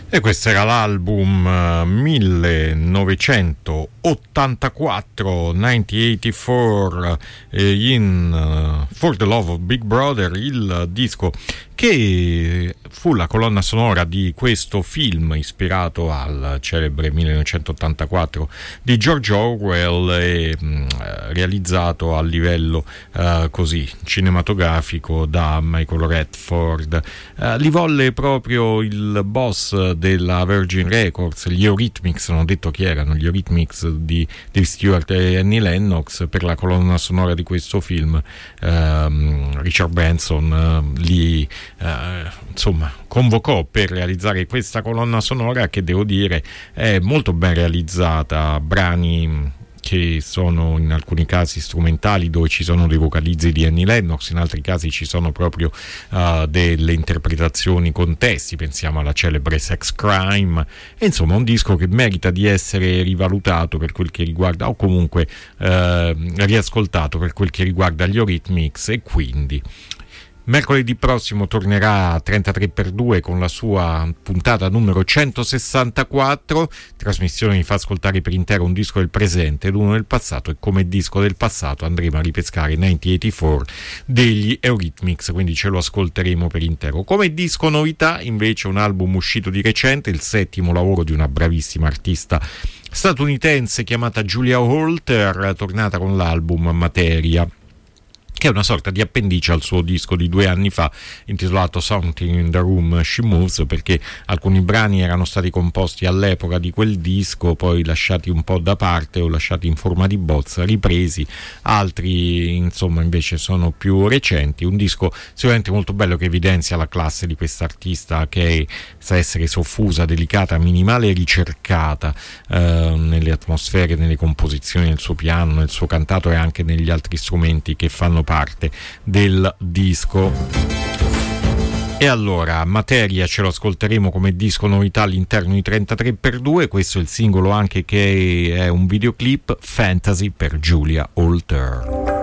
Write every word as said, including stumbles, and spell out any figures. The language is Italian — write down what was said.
E questo era l'album uh, millenovecentottantaquattro, millenovecentoottantaquattro, eh, in uh, For the Love of Big Brother, il disco che fu la colonna sonora di questo film ispirato al celebre millenovecentottantaquattro di George Orwell e mh, realizzato a livello uh, così cinematografico da Michael Redford. Uh, li volle proprio il boss della Virgin Records, gli Eurythmics, non ho detto chi erano, gli Eurythmics di Dave Stewart e Annie Lennox, per la colonna sonora di questo film. uh, Richard Branson uh, li Uh, insomma convocò per realizzare questa colonna sonora, che devo dire è molto ben realizzata, brani che sono in alcuni casi strumentali dove ci sono dei vocalizzi di Annie Lennox, in altri casi ci sono proprio uh, delle interpretazioni con testi, pensiamo alla celebre Sex Crime, e insomma un disco che merita di essere rivalutato per quel che riguarda, o comunque uh, riascoltato per quel che riguarda gli Eurythmics. E quindi mercoledì prossimo tornerà a trentatré per due con la sua puntata numero centosessantaquattro, trasmissione che fa ascoltare per intero un disco del presente ed uno del passato, e come disco del passato andremo a ripescare millenovecentoottantaquattro degli Eurythmics, quindi ce lo ascolteremo per intero. Come disco novità invece un album uscito di recente, il settimo lavoro di una bravissima artista statunitense chiamata Julia Holter, tornata con l'album Materia, che è una sorta di appendice al suo disco di due anni fa intitolato Something in the Room She Moves, perché alcuni brani erano stati composti all'epoca di quel disco, poi lasciati un po' da parte o lasciati in forma di bozza, ripresi, altri insomma invece sono più recenti. Un disco sicuramente molto bello che evidenzia la classe di questa artista, che sa essere soffusa, delicata, minimale e ricercata eh, nelle atmosfere, nelle composizioni, nel suo piano, nel suo cantato e anche negli altri strumenti che fanno parte del disco. E allora, Materia ce lo ascolteremo come disco novità all'interno di trentatré per due. Questo è il singolo anche che è un videoclip, Fantasy per Julia Holter.